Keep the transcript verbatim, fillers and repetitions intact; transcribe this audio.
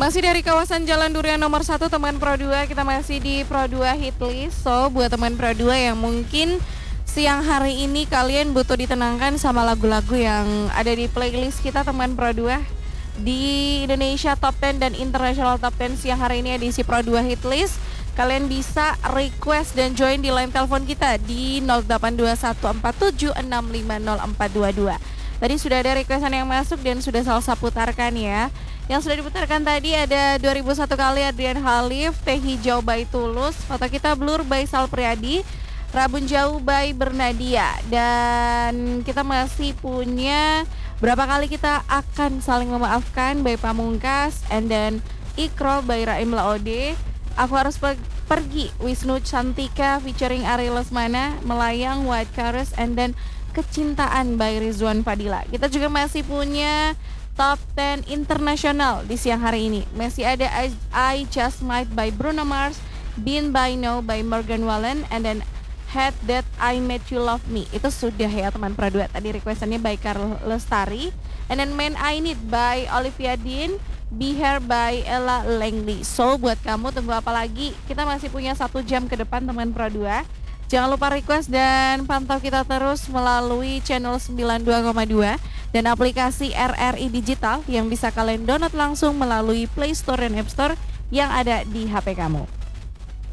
Masih dari kawasan Jalan Durian nomor satu teman Pro dua, kita masih di Pro dua Hitlist. So buat teman Pro dua yang mungkin siang hari ini kalian butuh ditenangkan sama lagu-lagu yang ada di playlist kita teman Pro dua di Indonesia Top sepuluh dan International Top sepuluh siang hari ini edisi Pro dua Hitlist. Kalian bisa request dan join di line telepon kita di nol delapan dua satu empat tujuh enam lima nol empat dua dua. Tadi sudah ada requestan yang masuk dan sudah Salsa putarkan ya. Yang sudah diputarkan tadi ada dua ribu satu kali Adrian Halif, Teh Hijau by Tulus, Foto Kita Blur by Sal Priadi, Rabun Jauh by Bernadia. Dan kita masih punya berapa kali kita akan saling memaafkan by Pamungkas, and then Ikro by Raim Laode, Aku Harus Pergi Wisnu Cantika featuring Ari Lesmana, Melayang White Chorus, and then Kecintaan by Rizwan Fadila. Kita juga masih punya Top sepuluh internasional di siang hari ini. Masih ada I, I Just Might by Bruno Mars, Been by No by Morgan Wallen, and then Had That I Made You Love Me. Itu sudah ya teman Pro dua. Tadi requestannya by Carl Lestari, and then Man I Need by Olivia Dean, Be Here by Ella Langley. So buat kamu tunggu apa lagi? Kita masih punya satu jam ke depan teman Pro dua. Jangan lupa request dan pantau kita terus melalui channel sembilan puluh dua koma dua dan aplikasi R R I Digital yang bisa kalian download langsung melalui Play Store dan App Store yang ada di H P kamu.